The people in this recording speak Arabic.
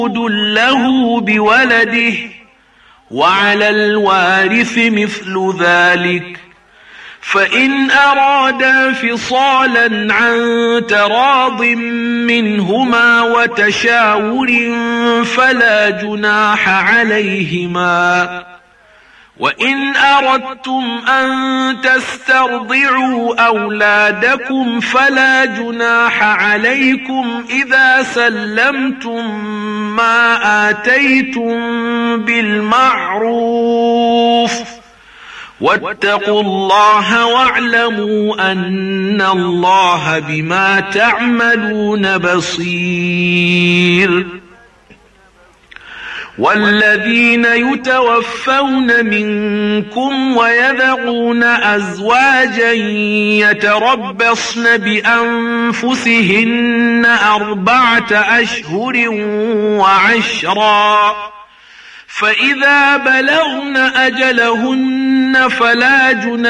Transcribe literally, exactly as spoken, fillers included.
له بولده وعلى الوارث مثل ذلك فإن أرادا فصالا عن تراض منهما وتشاور فلا جناح عليهما وإن أردتم أن تسترضعوا أولادكم فلا جناح عليكم إذا سلمتم ما آتيتم بالمعروف واتقوا الله واعلموا أن الله بما تعملون بصير. والذين يتوفون منكم ويذرون أزواجا يتربصن بأنفسهن أربعة أشهر وعشرا فإذا بلغن أجلهن فلا جناح